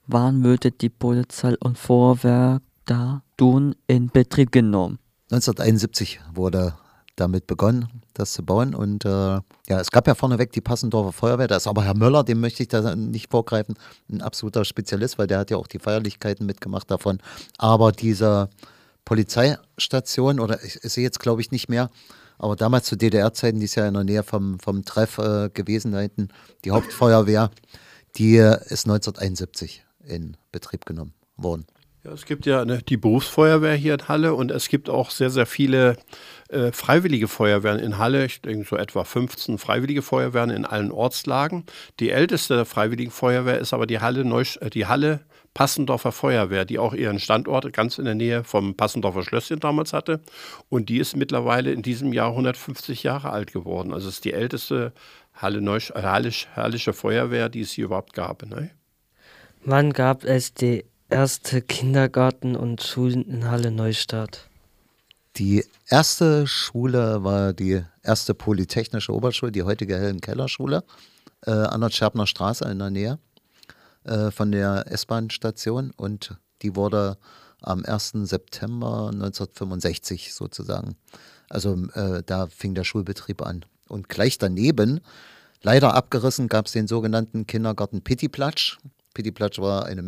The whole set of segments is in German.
Wann wurde die Polizei und Feuerwehr da tun in Betrieb genommen? 1971 wurde damit begonnen, das zu bauen. Und es gab ja vorneweg die Passendorfer Feuerwehr. Da ist aber Herr Möller, dem möchte ich da nicht vorgreifen, ein absoluter Spezialist, weil der hat ja auch die Feierlichkeiten mitgemacht davon. Aber diese Polizeistation, oder ich sehe jetzt glaube ich nicht mehr, aber damals zu DDR-Zeiten, die ist ja in der Nähe vom Treff gewesen, da hinten die Hauptfeuerwehr, die ist 1971 in Betrieb genommen worden. Ja, es gibt ja die Berufsfeuerwehr hier in Halle und es gibt auch sehr, sehr viele freiwillige Feuerwehren in Halle. Ich denke so etwa 15 freiwillige Feuerwehren in allen Ortslagen. Die älteste der freiwilligen Feuerwehr ist aber die Halle Passendorfer Feuerwehr, die auch ihren Standort ganz in der Nähe vom Passendorfer Schlösschen damals hatte. Und die ist mittlerweile in diesem Jahr 150 Jahre alt geworden. Also es ist die älteste hallische Feuerwehr, die es hier überhaupt gab. Ne? Wann gab es die erste Kindergarten und Schulen in Halle Neustadt? Die erste Schule war die erste Polytechnische Oberschule, die heutige Helen-Keller-Schule, an der Scherbner Straße in der Nähe von der S-Bahn-Station. Und die wurde am 1. September 1965 sozusagen. Also da fing der Schulbetrieb an. Und gleich daneben, leider abgerissen, gab es den sogenannten Kindergarten Pittiplatsch. Pittiplatsch war eine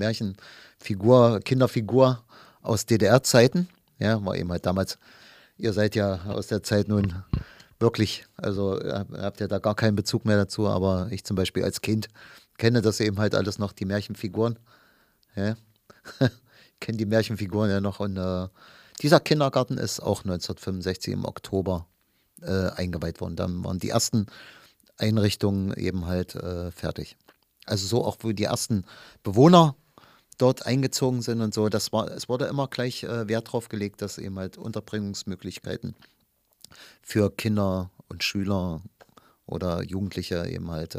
Kinderfigur aus DDR-Zeiten. Ja, war eben halt damals, ihr seid ja aus der Zeit nun wirklich, also habt ja da gar keinen Bezug mehr dazu, aber ich zum Beispiel als Kind kenne das eben halt alles noch, die Märchenfiguren. Ja. Kenne die Märchenfiguren ja noch und dieser Kindergarten ist auch 1965 im Oktober eingeweiht worden. Dann waren die ersten Einrichtungen eben halt fertig. Also so auch, wo die ersten Bewohner dort eingezogen sind und so, es wurde immer gleich Wert drauf gelegt, dass eben halt Unterbringungsmöglichkeiten für Kinder und Schüler oder Jugendliche eben halt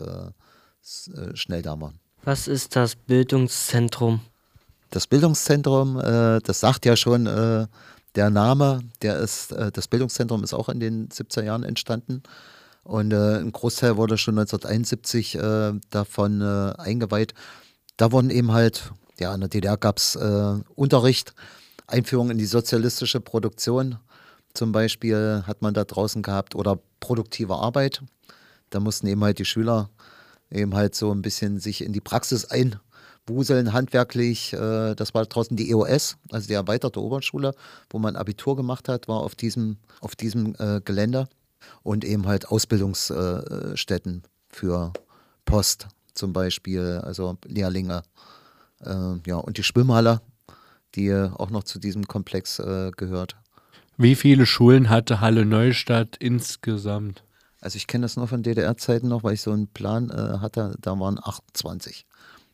schnell da waren. Was ist das Bildungszentrum? Das Bildungszentrum, das sagt ja schon der Name, das Bildungszentrum ist auch in den 70er Jahren entstanden. Und ein Großteil wurde schon 1971 davon eingeweiht. Da wurden eben halt, ja, in der DDR gab es Unterricht, Einführung in die sozialistische Produktion zum Beispiel hat man da draußen gehabt oder produktive Arbeit. Da mussten eben halt die Schüler eben halt so ein bisschen sich in die Praxis einwuseln, handwerklich. Das war draußen die EOS, also die erweiterte Oberschule, wo man Abitur gemacht hat, war auf diesem Gelände. Und eben halt Ausbildungsstätten für Post zum Beispiel, also Lehrlinge. Und die Schwimmhalle, die auch noch zu diesem Komplex gehört. Wie viele Schulen hatte Halle Neustadt insgesamt? Also ich kenne das nur von DDR-Zeiten noch, weil ich so einen Plan hatte, da waren 28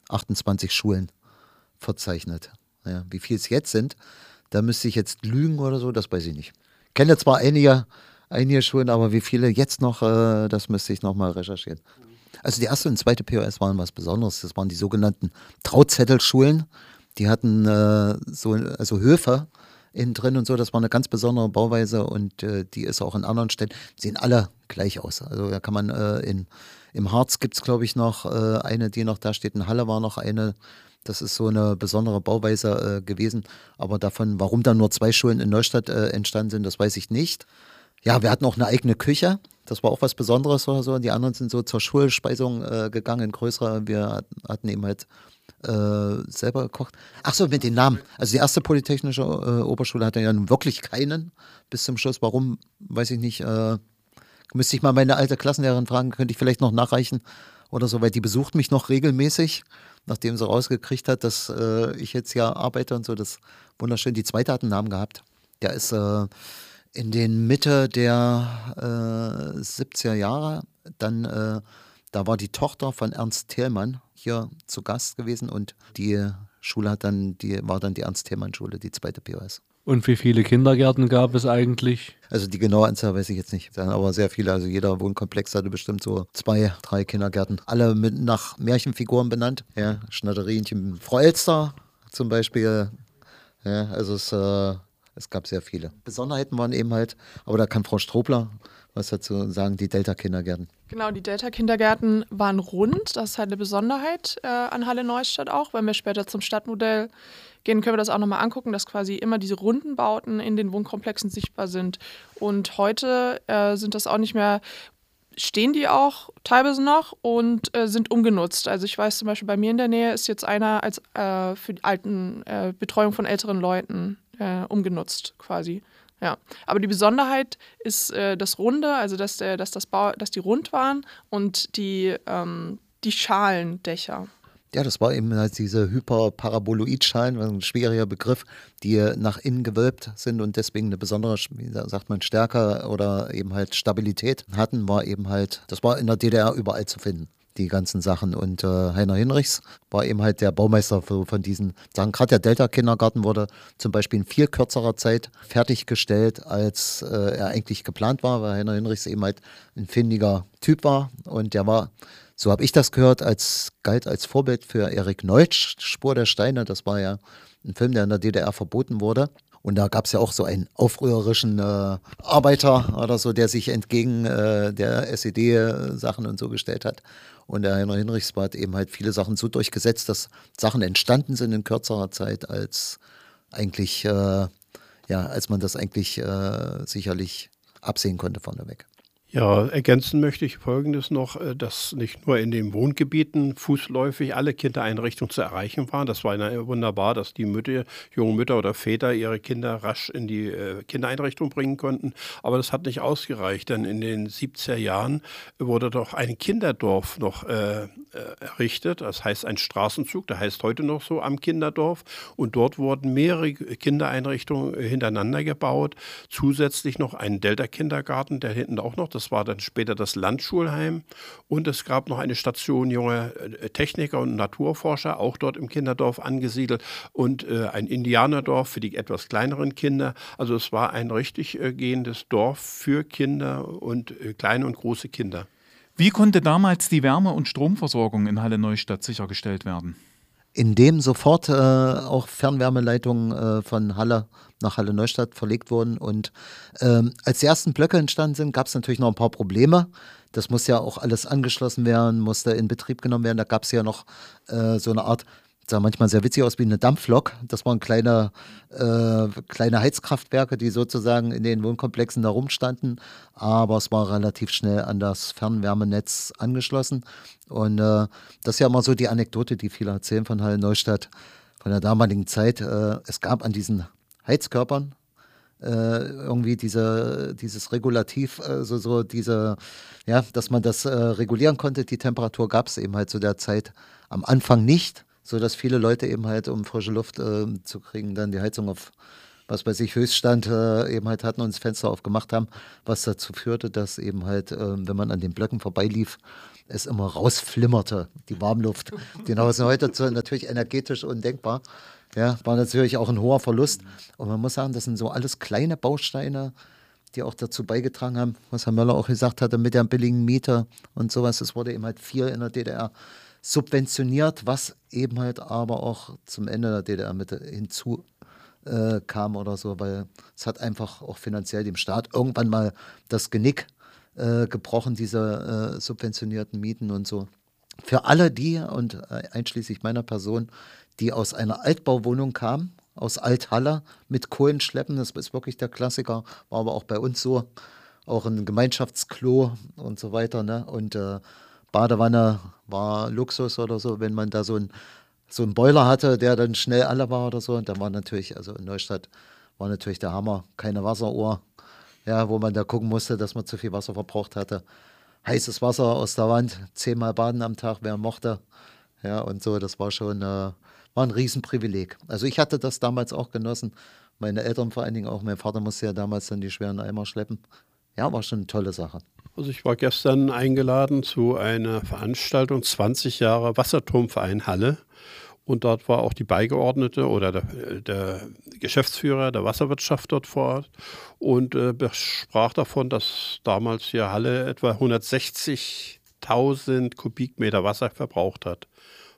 Schulen verzeichnet. Ja, wie viel es jetzt sind, da müsste ich jetzt lügen oder so, das weiß ich nicht. Ich kenne zwar einige Schulen, aber wie viele jetzt noch, das müsste ich nochmal recherchieren. Also die erste und zweite POS waren was Besonderes. Das waren die sogenannten Trauzettelschulen. Die hatten also Höfe innen drin und so. Das war eine ganz besondere Bauweise und die ist auch in anderen Städten, sehen alle gleich aus. Also da kann man im Harz gibt es, glaube ich, noch eine, die noch da steht. In Halle war noch eine. Das ist so eine besondere Bauweise gewesen. Aber davon, warum dann nur 2 Schulen in Neustadt entstanden sind, das weiß ich nicht. Ja, wir hatten auch eine eigene Küche. Das war auch was Besonderes oder so. Die anderen sind so zur Schulspeisung gegangen, größere. Wir hatten eben halt selber gekocht. Ach so, mit den Namen. Also die erste Polytechnische Oberschule hatte ja nun wirklich keinen bis zum Schluss. Warum, weiß ich nicht. Müsste ich mal meine alte Klassenlehrerin fragen, könnte ich vielleicht noch nachreichen oder so, weil die besucht mich noch regelmäßig, nachdem sie rausgekriegt hat, dass ich jetzt ja arbeite und so. Das ist wunderschön. Die zweite hat einen Namen gehabt. Der ist in den Mitte der 70er Jahre, dann da war die Tochter von Ernst Thälmann hier zu Gast gewesen und die Schule war dann die Ernst-Thälmann-Schule, die zweite POS. Und wie viele Kindergärten gab es eigentlich? Also die genaue Anzahl weiß ich jetzt nicht, aber sehr viele. Also jeder Wohnkomplex hatte bestimmt so 2, 3 Kindergärten. Alle nach Märchenfiguren benannt. Ja, Schnatterinchen, Frau Elster zum Beispiel. Ja, also es gab sehr viele. Besonderheiten waren eben halt, aber da kann Frau Strobler was dazu sagen, die Delta-Kindergärten. Genau, die Delta-Kindergärten waren rund. Das ist halt eine Besonderheit an Halle Neustadt auch. Wenn wir später zum Stadtmodell gehen, können wir das auch nochmal angucken, dass quasi immer diese runden Bauten in den Wohnkomplexen sichtbar sind. Und heute sind das auch nicht mehr, stehen die auch teilweise noch und sind umgenutzt. Also ich weiß zum Beispiel, bei mir in der Nähe ist jetzt einer als für die Betreuung von älteren Leuten umgenutzt quasi. Ja, aber die Besonderheit ist das Runde, also dass die rund waren und die Schalendächer. Ja, das war eben halt diese Hyperparaboloidschalen, ein schwieriger Begriff, die nach innen gewölbt sind und deswegen eine besondere, wie sagt man, Stärke oder eben halt Stabilität hatten, das war in der DDR überall zu finden, die ganzen Sachen. Und Heiner Hinrichs war eben halt der Baumeister von diesen Sachen. Gerade der Delta-Kindergarten wurde zum Beispiel in viel kürzerer Zeit fertiggestellt, als er eigentlich geplant war, weil Heiner Hinrichs eben halt ein findiger Typ war und der war, so habe ich das gehört, galt als Vorbild für Erik Neutsch, Spur der Steine. Das war ja ein Film, der in der DDR verboten wurde. Und da gab es ja auch so einen aufrührerischen Arbeiter oder so, der sich entgegen der SED-Sachen und so gestellt hat. Und der Heiner Hinrichs hat eben halt viele Sachen so durchgesetzt, dass Sachen entstanden sind in kürzerer Zeit, als man das eigentlich sicherlich absehen konnte vorneweg. Ja, ergänzen möchte ich Folgendes noch, dass nicht nur in den Wohngebieten fußläufig alle Kindereinrichtungen zu erreichen waren. Das war wunderbar, dass die jungen Mütter oder Väter ihre Kinder rasch in die Kindereinrichtung bringen konnten. Aber das hat nicht ausgereicht, denn in den 70er Jahren wurde doch ein Kinderdorf noch errichtet. Das heißt ein Straßenzug, der heißt heute noch so am Kinderdorf. Und dort wurden mehrere Kindereinrichtungen hintereinander gebaut. Zusätzlich noch ein Delta-Kindergarten, der hinten auch noch, das war dann später das Landschulheim. Und es gab noch eine Station junger Techniker und Naturforscher, auch dort im Kinderdorf angesiedelt. Und ein Indianerdorf für die etwas kleineren Kinder. Also es war ein richtig gehendes Dorf für Kinder und kleine und große Kinder. Wie konnte damals die Wärme- und Stromversorgung in Halle Neustadt sichergestellt werden? Indem sofort auch Fernwärmeleitungen von Halle nach Halle Neustadt verlegt wurden. Und als die ersten Blöcke entstanden sind, gab es natürlich noch ein paar Probleme. Das muss ja auch alles angeschlossen werden, musste in Betrieb genommen werden. Da gab es ja noch so eine Art, sah manchmal sehr witzig aus, wie eine Dampflok. Das waren kleine Heizkraftwerke, die sozusagen in den Wohnkomplexen da rumstanden. Aber es war relativ schnell an das Fernwärmenetz angeschlossen. Und das ist ja immer so die Anekdote, die viele erzählen von Halle Neustadt, von der damaligen Zeit. Es gab an diesen Heizkörpern irgendwie dieses Regulativ, dass man das regulieren konnte. Die Temperatur gab es eben halt zu der Zeit am Anfang nicht, sodass viele Leute eben halt, um frische Luft zu kriegen, dann die Heizung auf, was weiß ich, Höchststand eben halt hatten und das Fenster aufgemacht haben, was dazu führte, dass eben halt, wenn man an den Blöcken vorbeilief, es immer rausflimmerte, die Warmluft. Die sind heute natürlich energetisch undenkbar. Ja, war natürlich auch ein hoher Verlust. Und man muss sagen, das sind so alles kleine Bausteine, die auch dazu beigetragen haben, was Herr Möller auch gesagt hatte, mit der billigen Miete und sowas. Es wurde eben halt viel in der DDR subventioniert, was eben halt aber auch zum Ende der DDR mit hinzu kam oder so, weil es hat einfach auch finanziell dem Staat irgendwann mal das Genick gebrochen, diese subventionierten Mieten und so. Für alle die, und einschließlich meiner Person, die aus einer Altbauwohnung kamen, aus Althalle mit Kohlenschleppen, das ist wirklich der Klassiker, war aber auch bei uns so, auch ein Gemeinschaftsklo und so weiter, ne? Und Badewanne war Luxus oder so, wenn man da so einen Boiler hatte, der dann schnell alle war oder so. Und dann war natürlich, also in Neustadt war natürlich der Hammer, keine Wasseruhr, ja, wo man da gucken musste, dass man zu viel Wasser verbraucht hatte. Heißes Wasser aus der Wand, 10-mal baden am Tag, wer mochte. Ja, und so, das war schon war ein Riesenprivileg. Also ich hatte das damals auch genossen. Meine Eltern vor allen Dingen auch. Mein Vater musste ja damals dann die schweren Eimer schleppen. Ja, war schon eine tolle Sache. Also ich war gestern eingeladen zu einer Veranstaltung, 20 Jahre Wasserturmverein Halle. Und dort war auch die Beigeordnete oder der Geschäftsführer der Wasserwirtschaft dort vor Ort und sprach davon, dass damals hier Halle etwa 160.000 Kubikmeter Wasser verbraucht hat.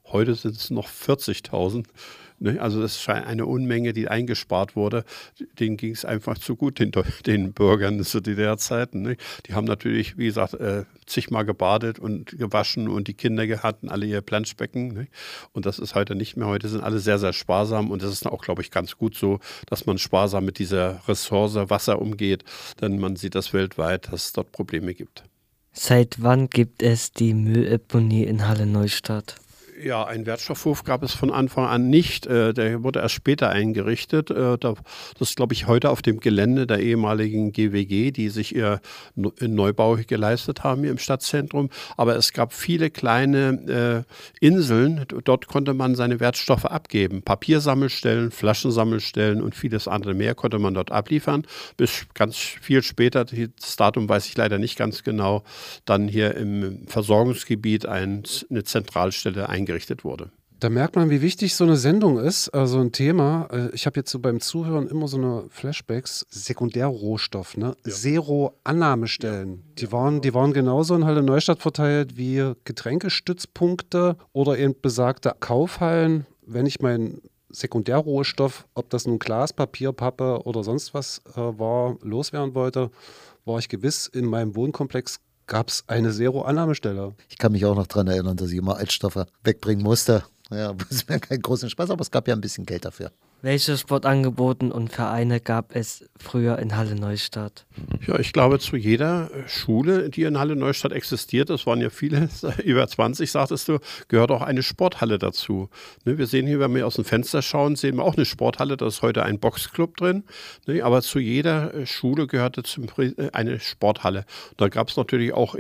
Heute sind es noch 40.000. Ne? Also das ist eine Unmenge, die eingespart wurde. Denen ging es einfach zu gut, den Bürgern zu DDR-Zeiten. Ne? Die haben natürlich, wie gesagt, zigmal gebadet und gewaschen und die Kinder hatten alle ihr Planschbecken. Ne? Und das ist heute nicht mehr. Heute sind alle sehr, sehr sparsam und das ist auch, glaube ich, ganz gut so, dass man sparsam mit dieser Ressource Wasser umgeht, denn man sieht das weltweit, dass es dort Probleme gibt. Seit wann gibt es die Mülldeponie in Halle-Neustadt? Ja, einen Wertstoffhof gab es von Anfang an nicht. Der wurde erst später eingerichtet. Das ist, glaube ich, heute auf dem Gelände der ehemaligen GWG, die sich ihr Neubau geleistet haben hier im Stadtzentrum. Aber es gab viele kleine Inseln. Dort konnte man seine Wertstoffe abgeben. Papiersammelstellen, Flaschensammelstellen und vieles andere mehr konnte man dort abliefern. Bis ganz viel später, das Datum weiß ich leider nicht ganz genau, dann hier im Versorgungsgebiet eine Zentralstelle eingerichtet wurde. Da merkt man, wie wichtig so eine Sendung ist, also ein Thema. Ich habe jetzt so beim Zuhören immer so eine Flashbacks, Sekundärrohstoff, ne? Ja. Zero-Annahmestellen. Ja. Die waren genauso in Halle-Neustadt verteilt wie Getränkestützpunkte oder eben besagte Kaufhallen. Wenn ich meinen Sekundärrohstoff, ob das nun Glas, Papier, Pappe oder sonst was war, loswerden wollte, war ich gewiss, in meinem Wohnkomplex gab es eine Zero-Annahmestelle. Ich kann mich auch noch daran erinnern, dass ich immer Altstoffe wegbringen musste. Ja, das ist mir keinen großen Spaß, aber es gab ja ein bisschen Geld dafür. Welche Sportangebote und Vereine gab es früher in Halle-Neustadt? Ja, ich glaube, zu jeder Schule, die in Halle-Neustadt existiert, das waren ja viele, über 20, sagtest du, gehört auch eine Sporthalle dazu. Ne, wir sehen hier, wenn wir aus dem Fenster schauen, sehen wir auch eine Sporthalle, da ist heute ein Boxclub drin. Ne, aber zu jeder Schule gehörte eine Sporthalle. Da gab es natürlich auch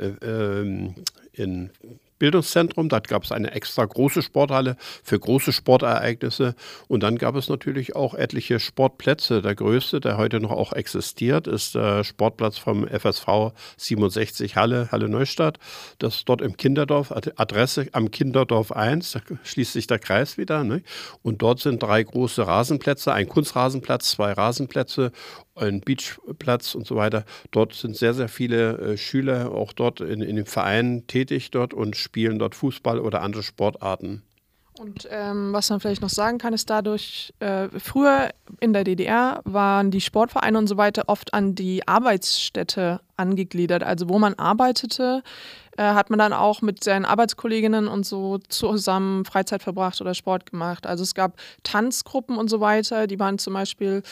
in Bildungszentrum, da gab es eine extra große Sporthalle für große Sportereignisse und dann gab es natürlich auch etliche Sportplätze. Der größte, der heute noch auch existiert, ist der Sportplatz vom FSV 67 Halle-Neustadt. Das ist dort im Kinderdorf, Adresse am Kinderdorf 1, da schließt sich der Kreis wieder. Ne? Und dort sind 3 große Rasenplätze, ein Kunstrasenplatz, 2 Rasenplätze, ein Beachplatz und so weiter. Dort sind sehr, sehr viele Schüler auch dort in den Vereinen tätig dort und spielen dort Fußball oder andere Sportarten. Und was man vielleicht noch sagen kann, ist dadurch, früher in der DDR waren die Sportvereine und so weiter oft an die Arbeitsstätte angegliedert. Also wo man arbeitete, hat man dann auch mit seinen Arbeitskolleginnen und so zusammen Freizeit verbracht oder Sport gemacht. Also es gab Tanzgruppen und so weiter, die waren zum Beispiel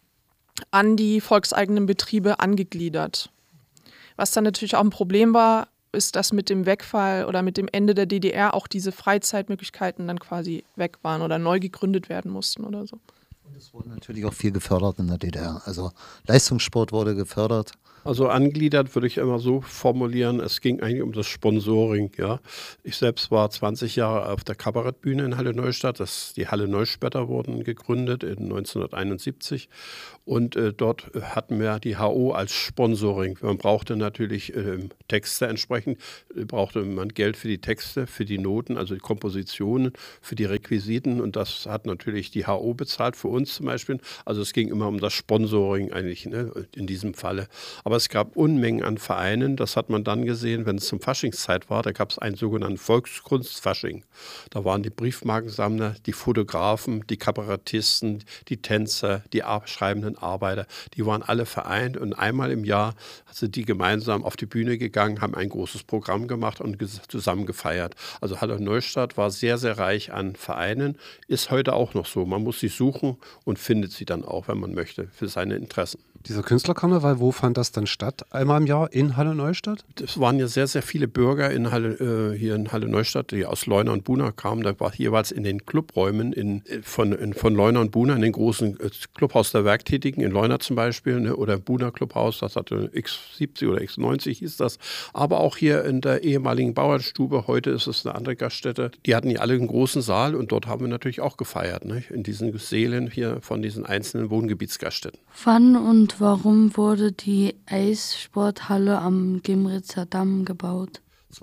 an die volkseigenen Betriebe angegliedert. Was dann natürlich auch ein Problem war, ist, dass mit dem Wegfall oder mit dem Ende der DDR auch diese Freizeitmöglichkeiten dann quasi weg waren oder neu gegründet werden mussten oder so. Und es wurde natürlich auch viel gefördert in der DDR. Also Leistungssport wurde gefördert. Also angliedert würde ich immer so formulieren, es ging eigentlich um das Sponsoring. Ja. Ich selbst war 20 Jahre auf der Kabarettbühne in Halle-Neustadt. Die Halle-Neustädter wurden gegründet in 1971 und dort hatten wir die HO als Sponsoring. Man brauchte natürlich Texte entsprechend, brauchte man Geld für die Texte, für die Noten, also die Kompositionen, für die Requisiten und das hat natürlich die HO bezahlt, für uns zum Beispiel. Also es ging immer um das Sponsoring eigentlich, ne, in diesem Falle. Aber es gab Unmengen an Vereinen, das hat man dann gesehen, wenn es zum Faschingszeit war, da gab es einen sogenannten Volkskunstfasching. Da waren die Briefmarkensammler, die Fotografen, die Kabarettisten, die Tänzer, die schreibenden Arbeiter, die waren alle vereint und einmal im Jahr sind die gemeinsam auf die Bühne gegangen, haben ein großes Programm gemacht und zusammen gefeiert. Also Halle-Neustadt war sehr, sehr reich an Vereinen, ist heute auch noch so. Man muss sie suchen und findet sie dann auch, wenn man möchte, für seine Interessen. Dieser Künstlerkarneval, wo fand das dann statt? Einmal im Jahr in Halle-Neustadt? Es waren ja sehr, sehr viele Bürger hier in Halle-Neustadt, die aus Leuna und Buna kamen. Da war jeweils in den Clubräumen von Leuna und Buna, in den großen Clubhaus der Werktätigen, in Leuna zum Beispiel, ne, oder Buna Clubhaus, das hatte X70 oder X90 hieß das. Aber auch hier in der ehemaligen Bauernstube, heute ist es eine andere Gaststätte, die hatten ja alle einen großen Saal und dort haben wir natürlich auch gefeiert, ne, in diesen Sälen hier von diesen einzelnen Wohngebietsgaststätten. Wann und warum wurde die Eissporthalle am Gimritzer Damm gebaut?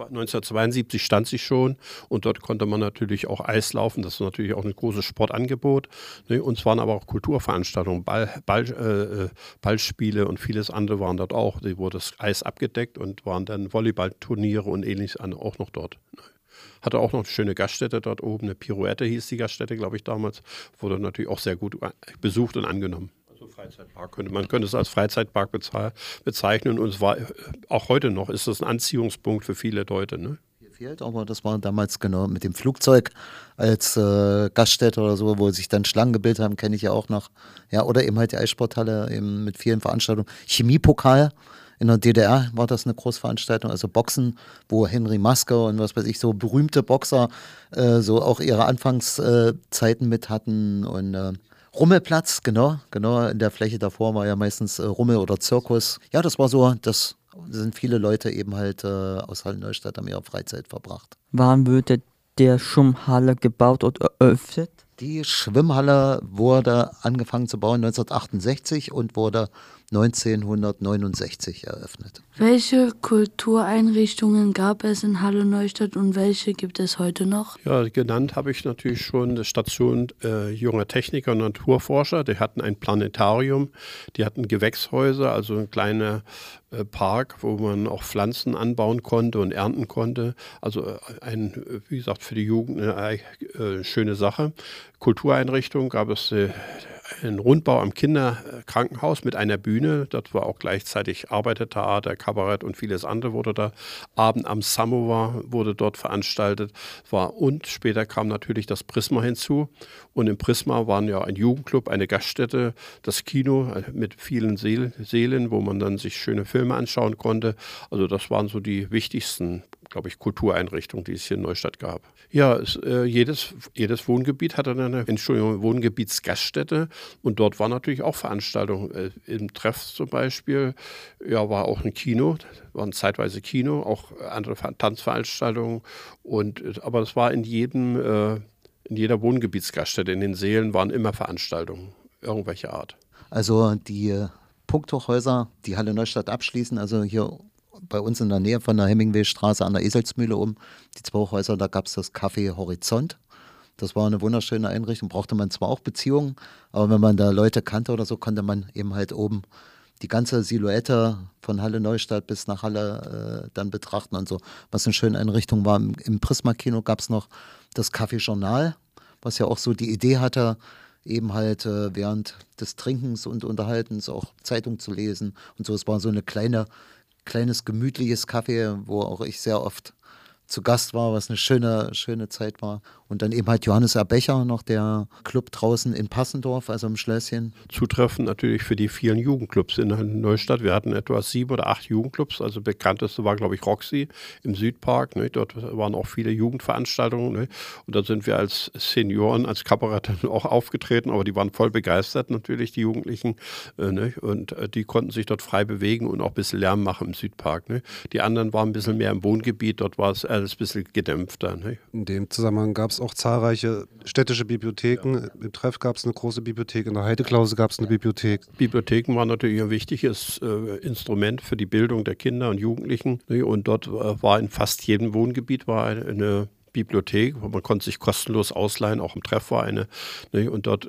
1972 stand sie schon und dort konnte man natürlich auch Eis laufen. Das ist natürlich auch ein großes Sportangebot. Und es waren aber auch Kulturveranstaltungen, Ballspiele und vieles andere waren dort auch. Da wurde das Eis abgedeckt und waren dann Volleyballturniere und ähnliches auch noch dort. Hatte auch noch eine schöne Gaststätte dort oben, eine Pirouette hieß die Gaststätte, glaube ich, damals. Wurde natürlich auch sehr gut besucht und angenommen. Also Freizeitpark man könnte es als Freizeitpark bezeichnen und es war auch heute noch, ist das ein Anziehungspunkt für viele Leute. Ne? Fehlt, aber das war damals genau mit dem Flugzeug als Gaststätte oder so, wo sich dann Schlangen gebildet haben, kenne ich ja auch noch. Ja, oder eben halt die Eissporthalle eben mit vielen Veranstaltungen. Chemiepokal in der DDR war das eine Großveranstaltung, also Boxen, wo Henry Maske und was weiß ich, so berühmte Boxer so auch ihre Anfangszeiten mit hatten und Rummelplatz, genau, in der Fläche davor war ja meistens Rummel oder Zirkus. Ja, das war so, das sind viele Leute eben halt aus Halle-Neustadt, haben ihre Freizeit verbracht. Wann wurde der Schwimmhalle gebaut und eröffnet? Die Schwimmhalle wurde angefangen zu bauen 1968 und wurde 1969 eröffnet. Welche Kultureinrichtungen gab es in Halle-Neustadt und welche gibt es heute noch? Ja, genannt habe ich natürlich schon die Station junger Techniker und Naturforscher. Die hatten ein Planetarium, die hatten Gewächshäuser, also ein kleiner Park, wo man auch Pflanzen anbauen konnte und ernten konnte. Also wie gesagt, für die Jugend eine schöne Sache. Kultureinrichtung gab es einen Rundbau am Kinderkrankenhaus mit einer Bühne. Dort war auch gleichzeitig Arbeitertheater, Kabarett und vieles andere wurde da. Abend am Samovar wurde dort veranstaltet. Und später kam natürlich das Prisma hinzu. Und im Prisma waren ja ein Jugendclub, eine Gaststätte, das Kino mit vielen Sälen, wo man dann sich schöne Filme anschauen konnte. Also das waren so die wichtigsten, glaube ich, Kultureinrichtungen, die es hier in Neustadt gab. Ja, jedes Wohngebiet hatte eine Wohngebietsgaststätte und dort waren natürlich auch Veranstaltungen. Im Treff zum Beispiel war auch ein Kino, war ein zeitweise Kino, auch andere Tanzveranstaltungen. Aber das war in jeder Wohngebietsgaststätte, in den Sälen waren immer Veranstaltungen, irgendwelcher Art. Also die Punkthochhäuser, die Halle-Neustadt abschließen, also hier bei uns in der Nähe von der Hemingwaystraße an der Eselsmühle die 2 Häuser, da gab es das Café Horizont. Das war eine wunderschöne Einrichtung, brauchte man zwar auch Beziehungen, aber wenn man da Leute kannte oder so, konnte man eben halt oben die ganze Silhouette von Halle-Neustadt bis nach Halle dann betrachten und so. Was eine schöne Einrichtung war, im Prisma-Kino gab es noch das Café Journal, was ja auch so die Idee hatte, eben halt während des Trinkens und Unterhaltens auch Zeitung zu lesen und so. Es war so eine kleines gemütliches Café, wo auch ich sehr oft zu Gast war, was eine schöne Zeit war. Und dann eben halt Johannes R. Becher, noch der Club draußen in Passendorf, also im Schlösschen. Zutreffend natürlich für die vielen Jugendclubs in Neustadt. Wir hatten etwa 7 oder 8 Jugendclubs. Also bekannteste war, glaube ich, Roxy im Südpark. Ne? Dort waren auch viele Jugendveranstaltungen. Ne? Und da sind wir als Senioren, als Kabaretten auch aufgetreten. Aber die waren voll begeistert natürlich, die Jugendlichen. Ne? Und die konnten sich dort frei bewegen und auch ein bisschen Lärm machen im Südpark. Ne? Die anderen waren ein bisschen mehr im Wohngebiet. Dort war es alles ein bisschen gedämpfter. Ne? In dem Zusammenhang gab es auch zahlreiche städtische Bibliotheken. Ja. Im Treff gab es eine große Bibliothek, in der Heideklause gab es eine Bibliothek. Bibliotheken waren natürlich ein wichtiges Instrument für die Bildung der Kinder und Jugendlichen. Ne? Und dort war in fast jedem Wohngebiet eine Bibliothek, wo man konnte sich kostenlos ausleihen, auch im Treff war eine. Ne? Und dort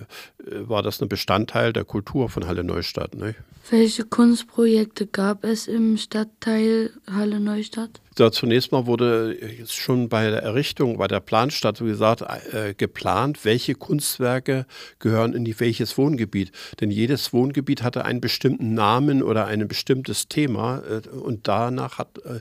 war das ein Bestandteil der Kultur von Halle-Neustadt. Ne? Welche Kunstprojekte gab es im Stadtteil Halle-Neustadt? Ja, zunächst mal wurde jetzt schon bei der Errichtung, bei der Planstadt, wie gesagt, geplant, welche Kunstwerke gehören in welches Wohngebiet. Denn jedes Wohngebiet hatte einen bestimmten Namen oder ein bestimmtes Thema. Und danach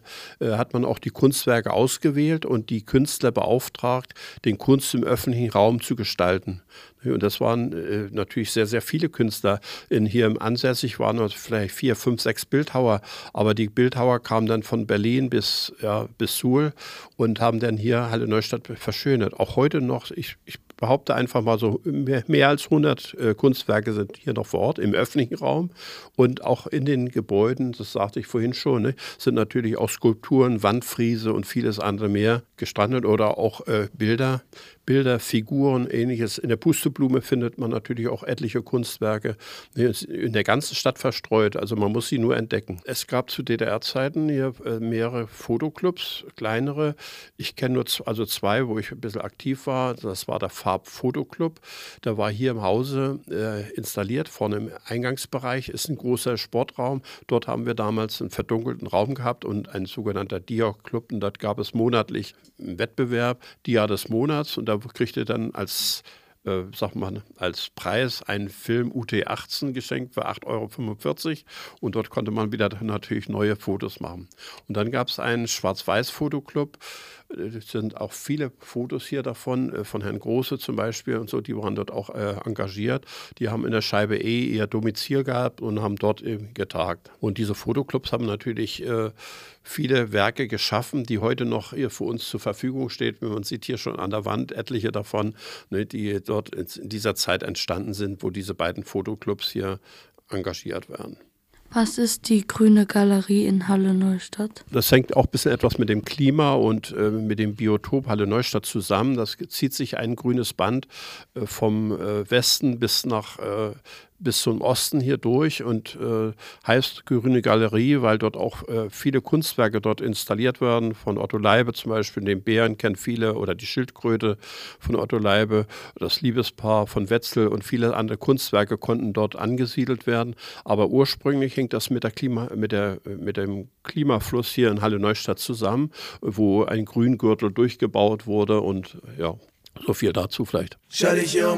hat man auch die Kunstwerke ausgewählt und die Künstler beauftragt, den Kunst im öffentlichen Raum zu gestalten. Und das waren natürlich sehr, sehr viele Künstler. Hier im Ansässig waren vielleicht 4, 5, 6 Bildhauer. Aber die Bildhauer kamen dann von Berlin bis Suhl und haben dann hier Halle-Neustadt verschönert. Auch heute noch, ich behaupte einfach mal so, mehr als 100 Kunstwerke sind hier noch vor Ort im öffentlichen Raum und auch in den Gebäuden, das sagte ich vorhin schon, ne, sind natürlich auch Skulpturen, Wandfriese und vieles andere mehr gestrandet oder auch Bilder Bilder, Figuren, ähnliches. In der Pusteblume findet man natürlich auch etliche Kunstwerke in der ganzen Stadt verstreut. Also man muss sie nur entdecken. Es gab zu DDR-Zeiten hier mehrere Fotoclubs, kleinere. Ich kenne nur zwei, wo ich ein bisschen aktiv war. Das war der Farbfotoclub. Der war hier im Hause installiert. Vorne im Eingangsbereich ist ein großer Sportraum. Dort haben wir damals einen verdunkelten Raum gehabt und ein sogenannter Dia-Club. Und dort gab es monatlich einen Wettbewerb, Dia des Monats. Und da kriegte dann als Preis einen Film UT18 geschenkt für 8,45 € und dort konnte man wieder natürlich neue Fotos machen. Und dann gab es einen Schwarz-Weiß-Fotoclub. Es sind auch viele Fotos hier davon, von Herrn Große zum Beispiel und so, die waren dort auch engagiert. Die haben in der Scheibe E ihr Domizil gehabt und haben dort eben getagt. Und diese Fotoclubs haben natürlich viele Werke geschaffen, die heute noch hier für uns zur Verfügung stehen. Man sieht hier schon an der Wand etliche davon, ne, die dort in dieser Zeit entstanden sind, wo diese beiden Fotoclubs hier engagiert werden. Was ist die Grüne Galerie in Halle-Neustadt? Das hängt auch ein bisschen etwas mit dem Klima und mit dem Biotop Halle-Neustadt zusammen. Das zieht sich ein grünes Band vom Westen bis zum Osten hier durch und heißt Grüne Galerie, weil dort auch viele Kunstwerke dort installiert werden. Von Otto Leibe zum Beispiel, den Bären kennen viele, oder die Schildkröte von Otto Leibe, das Liebespaar von Wetzel und viele andere Kunstwerke konnten dort angesiedelt werden. Aber ursprünglich hängt das mit dem Klimafluss hier in Halle-Neustadt zusammen, wo ein Grüngürtel durchgebaut wurde und ja, so viel dazu vielleicht.